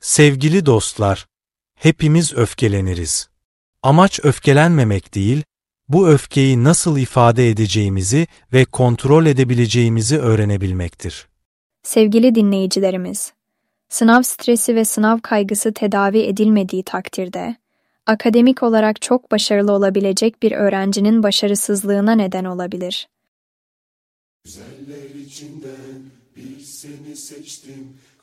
Sevgili dostlar, hepimiz öfkeleniriz. Amaç öfkelenmemek değil, bu öfkeyi nasıl ifade edeceğimizi ve kontrol edebileceğimizi öğrenebilmektir. Sevgili dinleyicilerimiz, sınav stresi ve sınav kaygısı tedavi edilmediği takdirde, akademik olarak çok başarılı olabilecek bir öğrencinin başarısızlığına neden olabilir. Güzeller içinden bir seni seçtim.